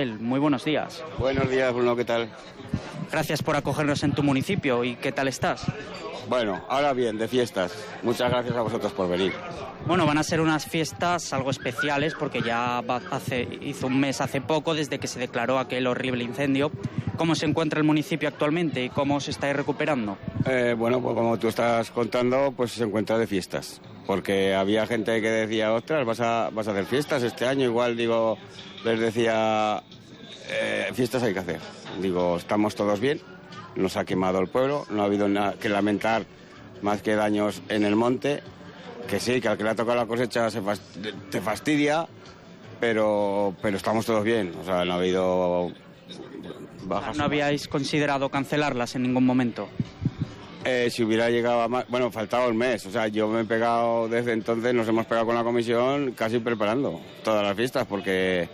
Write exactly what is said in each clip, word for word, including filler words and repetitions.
Ángel, muy buenos días. Buenos días, Bruno, ¿qué tal? Gracias por acogernos en tu municipio. ¿Y qué tal estás? Bueno, ahora bien, de fiestas. Muchas gracias a vosotros por venir. Bueno, van a ser unas fiestas algo especiales porque ya va hace, hizo un mes hace poco desde que se declaró aquel horrible incendio. ¿Cómo se encuentra el municipio actualmente y cómo os estáis recuperando? Eh, bueno, pues como tú estás contando, pues se encuentra de fiestas. Porque había gente que decía, ostras, vas a, vas a hacer fiestas este año. Igual, digo, les decía, eh, fiestas hay que hacer. Digo, estamos todos bien, nos ha quemado el pueblo, no ha habido nada que lamentar más que daños en el monte. Que sí, que al que le ha tocado la cosecha se fast- te fastidia, pero, pero estamos todos bien. O sea, no ha habido bajas. ¿No habíais considerado cancelarlas en ningún momento? Eh, si hubiera llegado a más... Bueno, faltaba un mes. O sea, yo me he pegado desde entonces, nos hemos pegado con la comisión casi preparando todas las fiestas, porque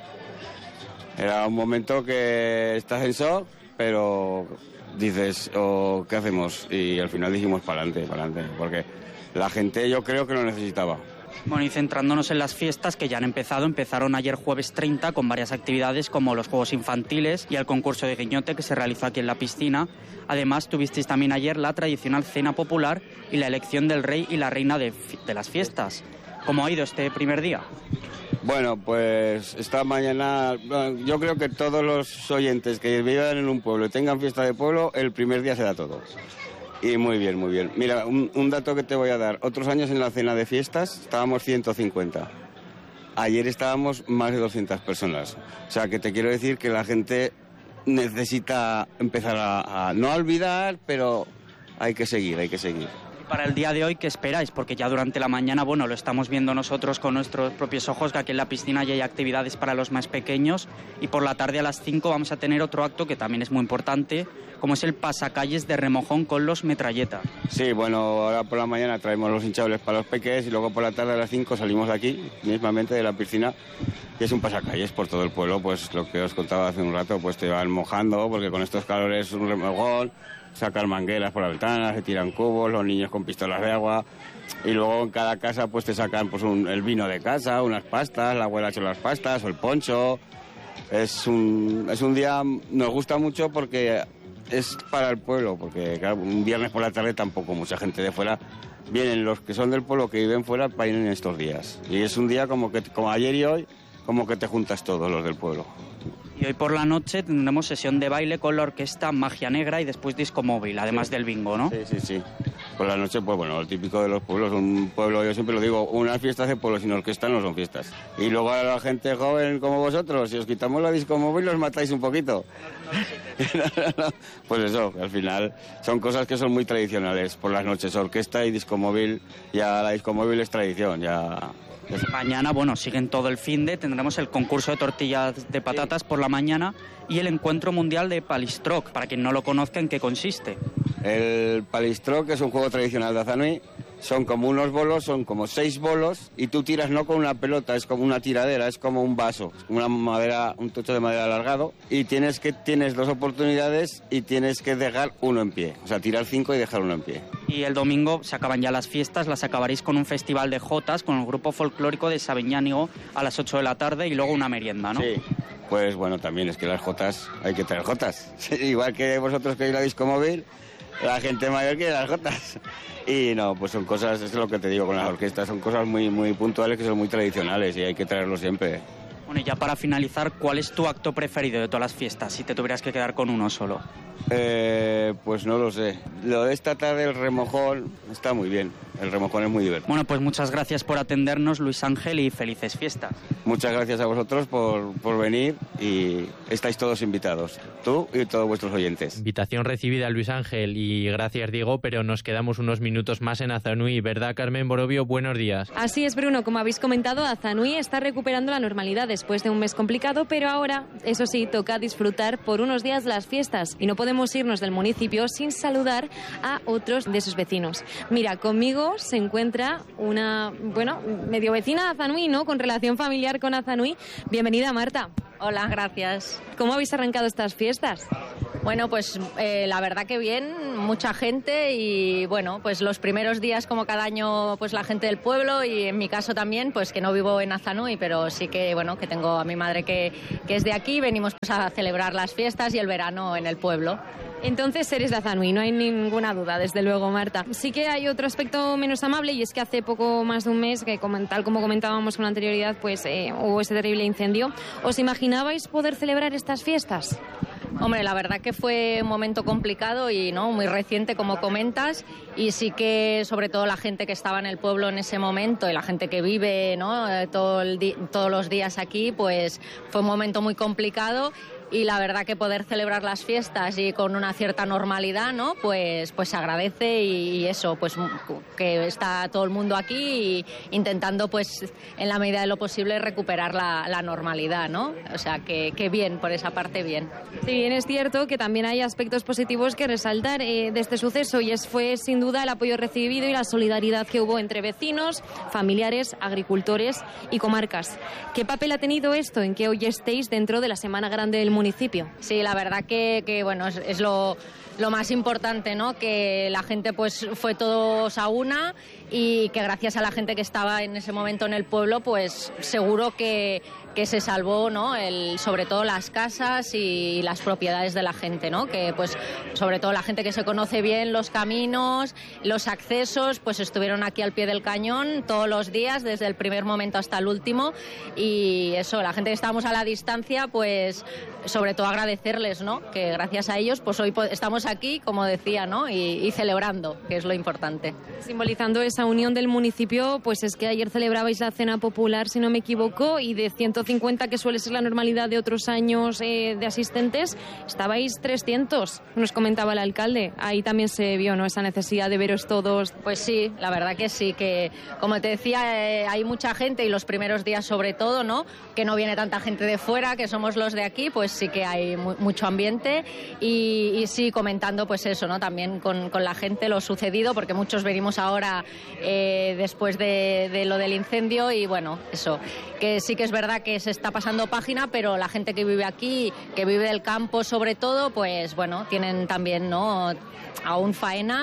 era un momento que estás en shock, pero dices, oh, ¿qué hacemos? Y al final dijimos para adelante, para adelante, porque la gente yo creo que lo necesitaba. Bueno, y centrándonos en las fiestas que ya han empezado, empezaron ayer jueves treinta con varias actividades como los juegos infantiles y el concurso de guiñote que se realizó aquí en la piscina. Además, tuvisteis también ayer la tradicional cena popular y la elección del rey y la reina de, de las fiestas. ¿Cómo ha ido este primer día? Bueno, pues esta mañana, yo creo que todos los oyentes que vivan en un pueblo y tengan fiesta de pueblo, el primer día se da todo. Y muy bien, muy bien. Mira, un, un dato que te voy a dar. Otros años en la cena de fiestas estábamos ciento cincuenta. Ayer estábamos más de doscientas personas. O sea, que te quiero decir que la gente necesita empezar a, a no a olvidar, pero hay que seguir, hay que seguir. Para el día de hoy, ¿qué esperáis? Porque ya durante la mañana, bueno, lo estamos viendo nosotros con nuestros propios ojos, que aquí en la piscina ya hay actividades para los más pequeños, y por la tarde a las cinco vamos a tener otro acto que también es muy importante, como es el pasacalles de remojón con los metralletas. Sí, bueno, ahora por la mañana traemos los hinchables para los peques y luego por la tarde a las cinco salimos de aquí, mismamente de la piscina, y es un pasacalles por todo el pueblo, pues lo que os contaba hace un rato, pues te van mojando, porque con estos calores es un remojón, sacan mangueras por la ventana, se tiran cubos, los niños con pistolas de agua, y luego en cada casa pues te sacan pues un, el vino de casa, unas pastas, la abuela ha hecho las pastas o el poncho. Es un, es un día, nos gusta mucho porque es para el pueblo, porque claro, un viernes por la tarde tampoco mucha gente de fuera, vienen los que son del pueblo que viven fuera para ir en estos días, y es un día como que como ayer y hoy, como que te juntas todos los del pueblo. Y hoy por la noche tendremos sesión de baile con la orquesta Magia Negra y después disco móvil, además sí. del bingo, ¿no? Sí, sí, sí. Por la noche, pues bueno, lo típico de los pueblos, un pueblo, yo siempre lo digo, unas fiestas de pueblo sin orquesta no son fiestas. Y luego a la gente joven como vosotros, si os quitamos la disco móvil os matáis un poquito. Pues eso, al final son cosas que son muy tradicionales. Por las noches orquesta y disco móvil, ya la disco móvil es tradición, ya... Mañana, bueno, siguen todo el finde, tendremos el concurso de tortillas de patatas sí. por la mañana y el encuentro mundial de Palistroc, para quien no lo conozca, ¿en qué consiste? El Palistroc es un juego tradicional de Azanui, son como unos bolos, son como seis bolos y tú tiras no con una pelota, es como una tiradera, es como un vaso, es como una madera, un tocho de madera alargado y tienes que tienes dos oportunidades y tienes que dejar uno en pie, o sea, tirar cinco y dejar uno en pie. Y el domingo se acaban ya las fiestas, las acabaréis con un festival de jotas con el grupo folclórico de Sabeñánigo a las ocho de la tarde y luego una merienda, ¿no? Sí, pues bueno, también es que las jotas, hay que traer jotas, igual que vosotros que oís la disco móvil, la gente mayor quiere las jotas. Y no, pues son cosas, es lo que te digo con las orquestas, son cosas muy, muy puntuales que son muy tradicionales y hay que traerlo siempre. Bueno, y ya para finalizar, ¿cuál es tu acto preferido de todas las fiestas, si te tuvieras que quedar con uno solo? Eh, pues no lo sé. Lo de esta tarde, el remojón, está muy bien. El remojón es muy divertido. Bueno, pues muchas gracias por atendernos, Luis Ángel, y felices fiestas. Muchas gracias a vosotros por, por venir y estáis todos invitados, tú y todos vuestros oyentes. Invitación recibida, Luis Ángel, y gracias, Diego, pero nos quedamos unos minutos más en Azanui, ¿verdad, Carmen Borovio? Buenos días. Así es, Bruno, como habéis comentado, Azanui está recuperando la normalidad después de un mes complicado, pero ahora, eso sí, toca disfrutar por unos días las fiestas y no podemos irnos del municipio sin saludar a otros de sus vecinos. Mira, conmigo se encuentra una, bueno, medio vecina de Azanui, ¿no?, con relación familiar con Azanui. Bienvenida, Marta. Hola, gracias. ¿Cómo habéis arrancado estas fiestas? Bueno, pues eh, la verdad que bien, mucha gente y bueno, pues los primeros días como cada año pues la gente del pueblo y en mi caso también, pues que no vivo en Azanui, pero sí que bueno, que tengo a mi madre que, que es de aquí, venimos pues a celebrar las fiestas y el verano en el pueblo. Entonces eres de Azanui, no hay ninguna duda, desde luego, Marta. Sí que hay otro aspecto menos amable y es que hace poco más de un mes, que como, tal como comentábamos con anterioridad, pues eh, hubo ese terrible incendio. ¿Os imaginabais poder celebrar estas fiestas? Hombre, la verdad que fue un momento complicado y no muy reciente, como comentas, y sí que sobre todo la gente que estaba en el pueblo en ese momento y la gente que vive, ¿no?, todo el di- todos los días aquí, pues fue un momento muy complicado. Y la verdad que poder celebrar las fiestas y con una cierta normalidad, ¿no?, pues pues se agradece y, y eso, pues que está todo el mundo aquí y intentando, pues en la medida de lo posible, recuperar la, la normalidad, ¿no? O sea, que, que bien, por esa parte bien. Sí, bien es cierto que también hay aspectos positivos que resaltar eh, de este suceso y es, fue sin duda el apoyo recibido y la solidaridad que hubo entre vecinos, familiares, agricultores y comarcas. ¿Qué papel ha tenido esto en que hoy estéis dentro de la Semana Grande del municipio? Sí, la verdad que, que bueno, es, es lo, lo más importante, ¿no?, que la gente pues fue todos a una y que gracias a la gente que estaba en ese momento en el pueblo, pues seguro que, que se salvó, ¿no?, el, sobre todo las casas y las propiedades de la gente, ¿no?, que pues sobre todo la gente que se conoce bien los caminos, los accesos, pues estuvieron aquí al pie del cañón todos los días, desde el primer momento hasta el último, y eso, la gente que estábamos a la distancia, pues sobre todo agradecerles, ¿no?, que gracias a ellos pues hoy estamos aquí, como decía, ¿no?, y, y celebrando, que es lo importante. Simbolizando esa unión del municipio, pues es que ayer celebrabais la cena popular, si no me equivoco, y de ciento cincuenta, que suele ser la normalidad de otros años eh, de asistentes, estabais trescientos, nos comentaba el alcalde. Ahí también se vio, ¿no?, esa necesidad de veros todos. Pues sí, la verdad que sí, que como te decía, eh, hay mucha gente y los primeros días sobre todo, ¿no?, que no viene tanta gente de fuera, que somos los de aquí, pues sí que hay mu- mucho ambiente y, y sí, comentando pues eso, ¿no?, también con, con la gente lo sucedido, porque muchos venimos ahora eh, después de, de lo del incendio y bueno, eso, que sí que es verdad que se está pasando página, pero la gente que vive aquí, que vive del campo sobre todo, pues bueno, tienen también, ¿no?, aún faena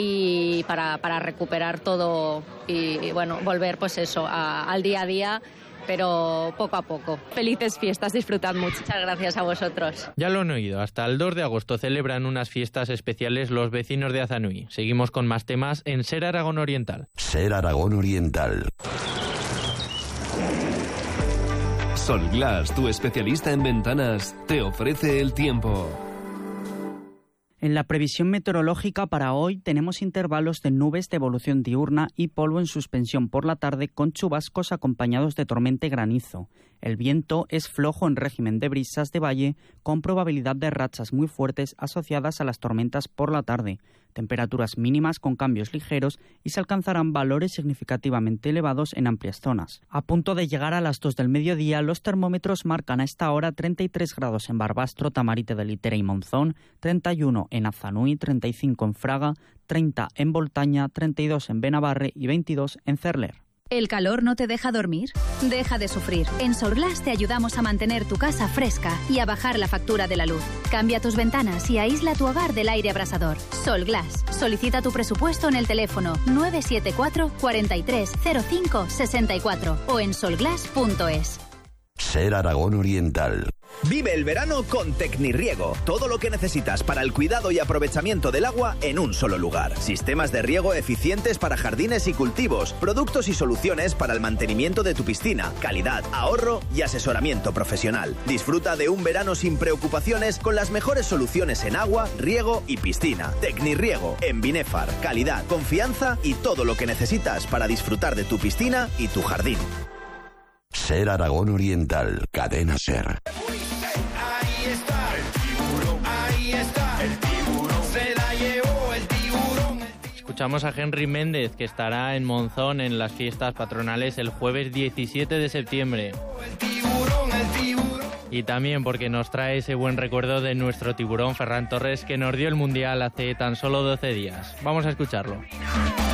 y para, para recuperar todo y, y bueno, volver pues eso, a, al día a día, pero poco a poco. Felices fiestas, disfrutad mucho. Muchas gracias a vosotros. Ya lo han oído, hasta el dos de agosto celebran unas fiestas especiales los vecinos de Azanui. Seguimos con más temas en Ser Aragón Oriental. Ser Aragón Oriental. Solglass, tu especialista en ventanas, te ofrece el tiempo. En la previsión meteorológica para hoy tenemos intervalos de nubes de evolución diurna y polvo en suspensión por la tarde con chubascos acompañados de tormenta y granizo. El viento es flojo en régimen de brisas de valle con probabilidad de rachas muy fuertes asociadas a las tormentas por la tarde. Temperaturas mínimas con cambios ligeros y se alcanzarán valores significativamente elevados en amplias zonas. A punto de llegar a las dos del mediodía, los termómetros marcan a esta hora treinta y tres grados en Barbastro, Tamarite de Litera y Monzón, treinta y uno en Azanui, treinta y cinco en Fraga, treinta en Voltaña, treinta y dos en Benabarre y veintidós en Cerler. ¿El calor no te deja dormir? Deja de sufrir. En Solglass te ayudamos a mantener tu casa fresca y a bajar la factura de la luz. Cambia tus ventanas y aísla tu hogar del aire abrasador. Solglass. Solicita tu presupuesto en el teléfono nueve siete cuatro, cuatro tres cero cinco, seis cuatro o en solglass punto es. Ser Aragón Oriental. Vive el verano con Tecnirriego. Todo lo que necesitas para el cuidado y aprovechamiento del agua en un solo lugar. Sistemas de riego eficientes para jardines y cultivos. Productos y soluciones para el mantenimiento de tu piscina. Calidad, ahorro y asesoramiento profesional. Disfruta de un verano sin preocupaciones con las mejores soluciones en agua, riego y piscina. Tecnirriego en Binefar. Calidad, confianza y todo lo que necesitas para disfrutar de tu piscina y tu jardín. Ser Aragón Oriental. Cadena Ser. Ahí está el tiburón, ahí está el tiburón, se la llevó el tiburón. Escuchamos a Henry Méndez, que estará en Monzón en las fiestas patronales el jueves diecisiete de septiembre. El tiburón, el tiburón. Y también porque nos trae ese buen recuerdo de nuestro tiburón Ferran Torres, que nos dio el Mundial hace tan solo doce días. Vamos a escucharlo.